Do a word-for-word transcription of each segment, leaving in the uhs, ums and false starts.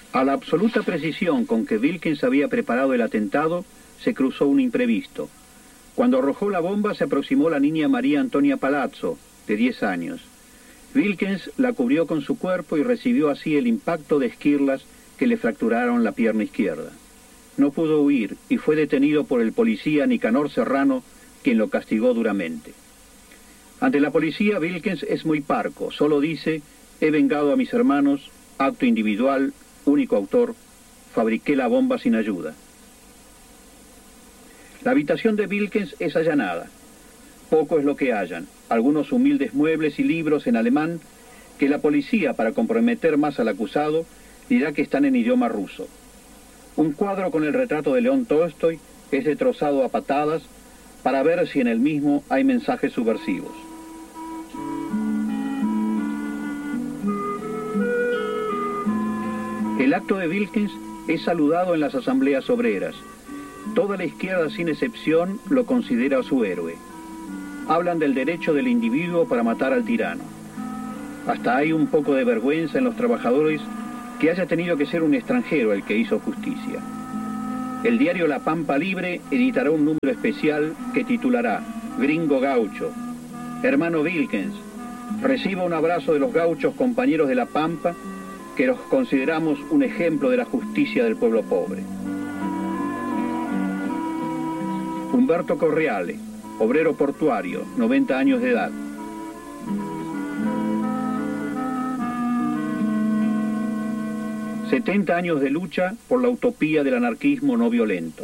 A la absoluta precisión con que Wilkens había preparado el atentado, se cruzó un imprevisto. Cuando arrojó la bomba se aproximó la niña María Antonia Palazzo, de diez años. Wilkens la cubrió con su cuerpo y recibió así el impacto de esquirlas que le fracturaron la pierna izquierda. No pudo huir y fue detenido por el policía Nicanor Serrano, quien lo castigó duramente. Ante la policía, Wilkens es muy parco, solo dice: he vengado a mis hermanos, acto individual, único autor, fabriqué la bomba sin ayuda. La habitación de Wilkens es allanada. Poco es lo que hallan, algunos humildes muebles y libros en alemán que la policía, para comprometer más al acusado, dirá que están en idioma ruso. Un cuadro con el retrato de León Tolstoy es destrozado a patadas para ver si en el mismo hay mensajes subversivos. El acto de Wilkens es saludado en las asambleas obreras. Toda la izquierda, sin excepción, lo considera su héroe. Hablan del derecho del individuo para matar al tirano. Hasta hay un poco de vergüenza en los trabajadores que haya tenido que ser un extranjero el que hizo justicia. El diario La Pampa Libre editará un número especial que titulará Gringo Gaucho. Hermano Wilkens, reciba un abrazo de los gauchos compañeros de La Pampa, que los consideramos un ejemplo de la justicia del pueblo pobre. Humberto Correale, obrero portuario, noventa años de edad. setenta años de lucha por la utopía del anarquismo no violento.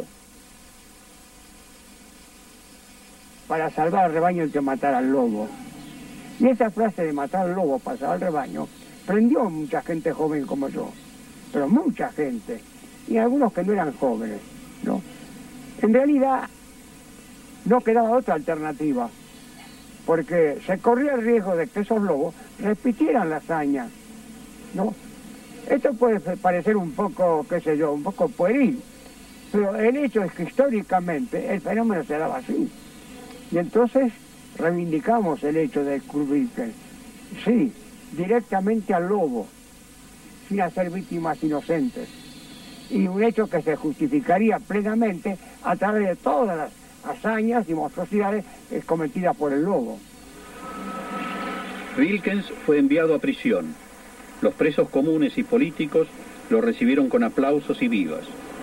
Para salvar al rebaño hay que matar al lobo. Y esa frase de matar al lobo para salvar al rebaño prendió a mucha gente joven como yo, pero mucha gente, y algunos que no eran jóvenes, ¿no? En realidad no quedaba otra alternativa, porque se corría el riesgo de que esos lobos repitieran la hazaña, ¿no? Esto puede parecer un poco, qué sé yo, un poco pueril, pero el hecho es que históricamente el fenómeno se daba así. Y entonces reivindicamos el hecho de Kurt Wilkens. Sí, directamente al lobo, sin hacer víctimas inocentes. Y un hecho que se justificaría plenamente a través de todas las hazañas y monstruosidades cometidas por el lobo. Wilkens fue enviado a prisión. Los presos comunes y políticos lo recibieron con aplausos y vivas.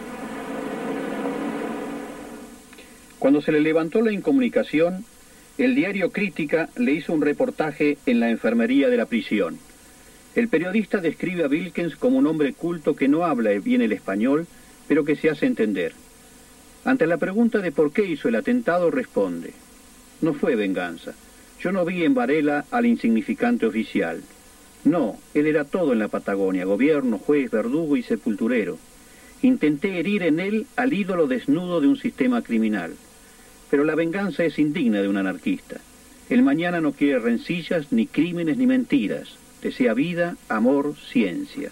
Cuando se le levantó la incomunicación, el diario Crítica le hizo un reportaje en la enfermería de la prisión. El periodista describe a Wilkens como un hombre culto que no habla bien el español, pero que se hace entender. Ante la pregunta de por qué hizo el atentado, responde: no fue venganza. Yo no vi en Varela al insignificante oficial. No, él era todo en la Patagonia, gobierno, juez, verdugo y sepulturero. Intenté herir en él al ídolo desnudo de un sistema criminal. Pero la venganza es indigna de un anarquista. El mañana no quiere rencillas, ni crímenes, ni mentiras. Desea vida, amor, ciencia.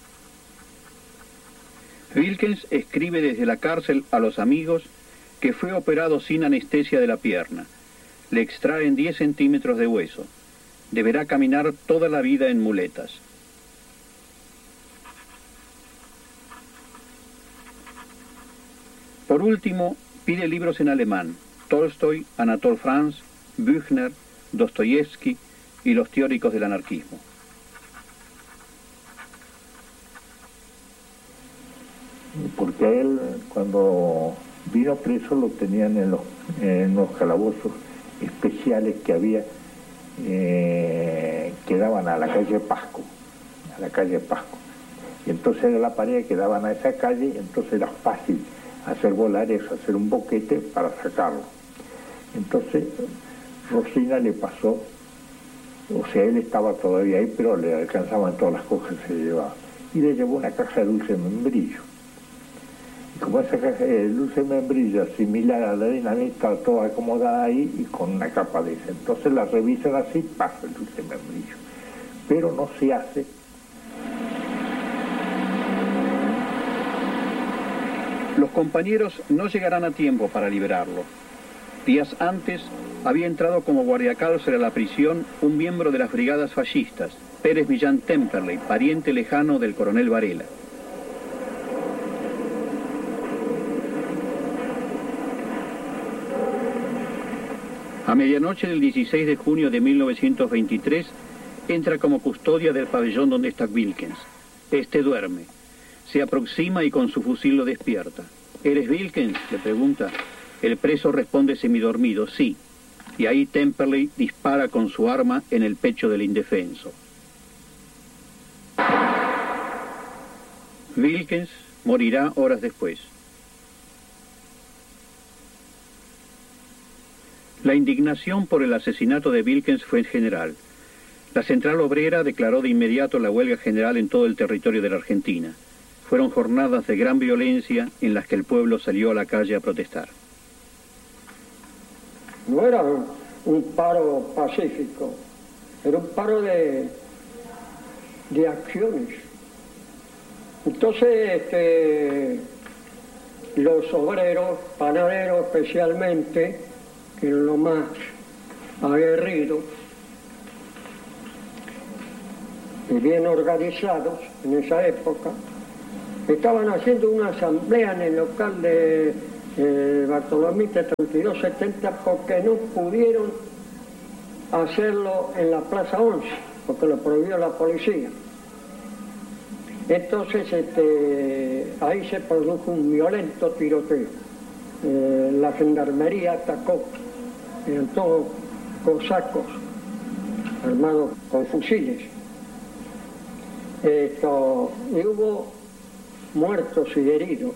Wilkens escribe desde la cárcel a los amigos que fue operado sin anestesia de la pierna. Le extraen diez centímetros de hueso. Deberá caminar toda la vida en muletas. Por último, pide libros en alemán: Tolstoy, Anatole France, Büchner, Dostoyevsky y los teóricos del anarquismo. Porque a él, cuando vino preso, lo tenían en los, en los calabozos especiales que había, eh, que daban a la calle Pasco, a la calle Pasco. Y entonces era la pared que daban a esa calle, y entonces era fácil hacer volar eso, hacer un boquete para sacarlo. Entonces Rosina le pasó, o sea, él estaba todavía ahí, pero le alcanzaban todas las cosas que se llevaba, y le llevó una caja de dulce membrillo. Y como esa caja de dulce membrillo similar a la de dinamita estaba toda acomodada ahí y con una capa de esa, entonces la revisan así, pasa el dulce membrillo, pero no se hace. Los compañeros no llegarán a tiempo para liberarlo. Días antes había entrado como guardiacárcel a la prisión un miembro de las brigadas fascistas, Pérez Millán Temperley, pariente lejano del coronel Varela. A medianoche del dieciséis de junio de mil novecientos veintitrés, entra como custodia del pabellón donde está Wilkens. Este duerme. Se aproxima y con su fusil lo despierta. ¿Eres Wilkens?, le pregunta. El preso responde semidormido, sí. Y ahí Temperley dispara con su arma en el pecho del indefenso. Wilkens morirá horas después. La indignación por el asesinato de Wilkens fue general. La Central Obrera declaró de inmediato la huelga general en todo el territorio de la Argentina. Fueron jornadas de gran violencia en las que el pueblo salió a la calle a protestar. No era un, un paro pacífico, era un paro de, de acciones. Entonces, este, los obreros, panaderos especialmente, que eran los más aguerridos y bien organizados en esa época, estaban haciendo una asamblea en el local de eh, Bartolomé treinta y dos setenta porque no pudieron hacerlo en la Plaza once, porque lo prohibió la policía. Entonces este, ahí se produjo un violento tiroteo. Eh, la gendarmería atacó, eran todos cosacos armados con fusiles. Esto, y hubo muertos y heridos.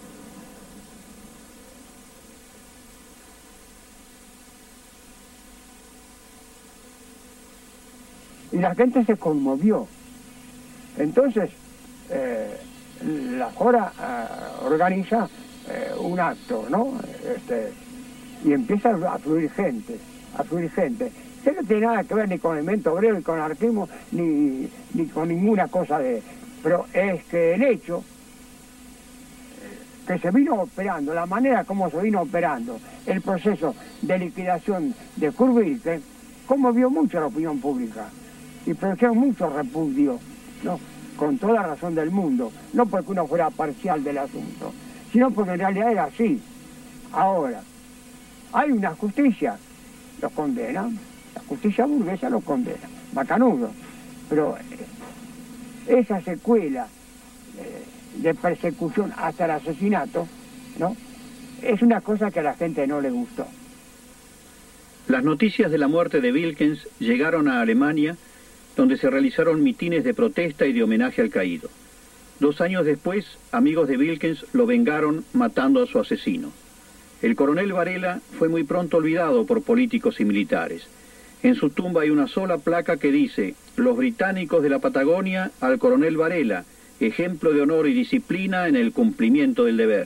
Y la gente se conmovió. Entonces, eh, la Jora eh, organiza eh, un acto, ¿no? Este, y empieza a fluir gente, a fluir gente. Que no tiene nada que ver ni con el movimiento obrero, ni con el anarquismo, ni, ni con ninguna cosa de... Pero es que el hecho que se vino operando, la manera como se vino operando el proceso de liquidación de Kurt Wilkens, conmovió mucho a la opinión pública y produjeron mucho repudio, ¿no? Con toda razón del mundo, no porque uno fuera parcial del asunto, sino porque en realidad era así. Ahora, hay una justicia, los condena, la justicia burguesa los condena, bacanudo, pero esa secuela eh, de persecución hasta el asesinato, ¿no?, es una cosa que a la gente no le gustó. Las noticias de la muerte de Wilkens llegaron a Alemania, donde se realizaron mitines de protesta y de homenaje al caído. Dos años después, amigos de Wilkens lo vengaron matando a su asesino. El coronel Varela fue muy pronto olvidado por políticos y militares. En su tumba hay una sola placa que dice: los británicos de la Patagonia al coronel Varela, ejemplo de honor y disciplina en el cumplimiento del deber.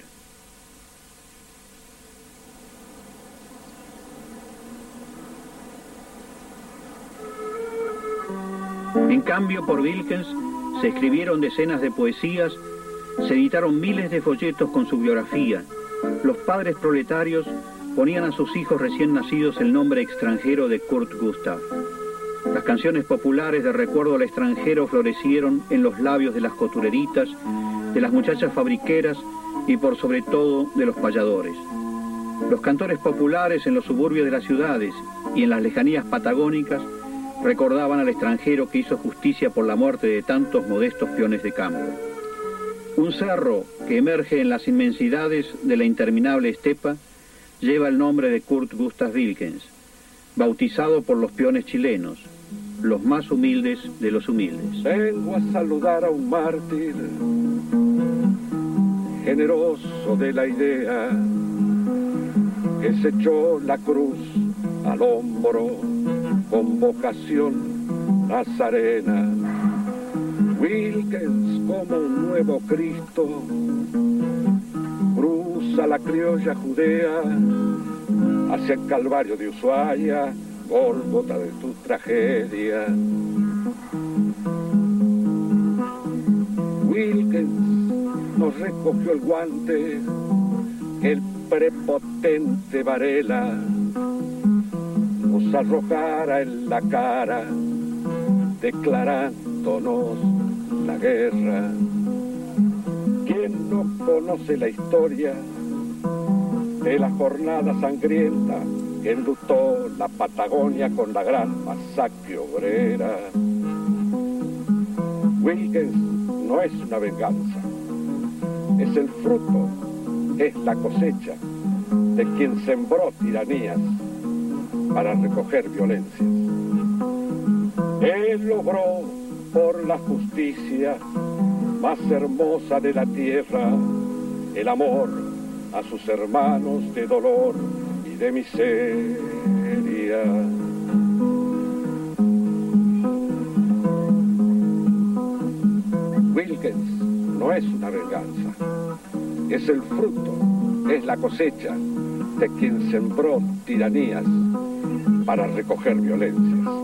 En cambio, por Wilkens se escribieron decenas de poesías, se editaron miles de folletos con su biografía. Los padres proletarios ponían a sus hijos recién nacidos el nombre extranjero de Kurt Gustav. Las canciones populares de recuerdo al extranjero florecieron en los labios de las costureritas, de las muchachas fabriqueras y por sobre todo de los payadores. Los cantores populares en los suburbios de las ciudades y en las lejanías patagónicas recordaban al extranjero que hizo justicia por la muerte de tantos modestos peones de campo. Un cerro que emerge en las inmensidades de la interminable estepa lleva el nombre de Kurt Gustav Wilkens, bautizado por los peones chilenos, los más humildes de los humildes. Vengo a saludar a un mártir, generoso de la idea, que se echó la cruz al hombro con vocación nazarena. Wilkens, como un nuevo Cristo, cruza la criolla judea hacia el Calvario de Ushuaia, Gólgota de tu tragedia. Wilkens nos recogió el guante que el prepotente Varela nos arrojara en la cara, declarándonos la guerra. ¿Quién no conoce la historia de la jornada sangrienta que enlutó la Patagonia con la gran masacre obrera. Wilkins no es una venganza, es el fruto, es la cosecha de quien sembró tiranías para recoger violencias. Él logró por la justicia más hermosa de la tierra el amor a sus hermanos de dolor y de miseria. Wilkins no es una venganza, es el fruto, es la cosecha de quien sembró tiranías para recoger violencias.